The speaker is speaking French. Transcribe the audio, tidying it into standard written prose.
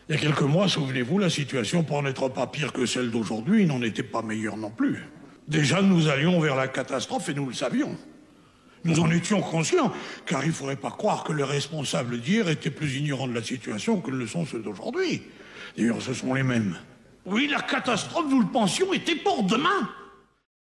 Il y a quelques mois, souvenez-vous, la situation, pour n'être pas pire que celle d'aujourd'hui, n'en était pas meilleure non plus. Déjà, nous allions vers la catastrophe et nous le savions. Nous en étions conscients, car il ne faudrait pas croire que les responsables d'hier étaient plus ignorants de la situation que ne le sont ceux d'aujourd'hui. D'ailleurs, ce sont les mêmes. Oui, la catastrophe, nous le pensions, était pour demain.